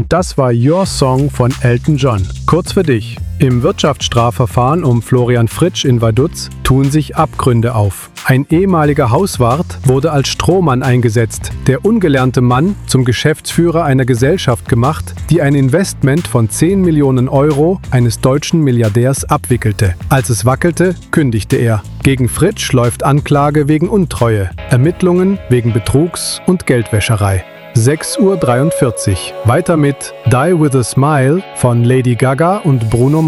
Und das war Your Song von Elton John. Kurz für dich. Im Wirtschaftsstrafverfahren um Florian Fritsch in Vaduz tun sich Abgründe auf. Ein ehemaliger Hauswart wurde als Strohmann eingesetzt, der ungelernte Mann zum Geschäftsführer einer Gesellschaft gemacht, die ein Investment von 10 Millionen Euro eines deutschen Milliardärs abwickelte. Als es wackelte, kündigte er. Gegen Fritsch läuft Anklage wegen Untreue, Ermittlungen wegen Betrugs und Geldwäscherei. 6:43 Uhr. Weiter mit Die With a Smile von Lady Gaga und Bruno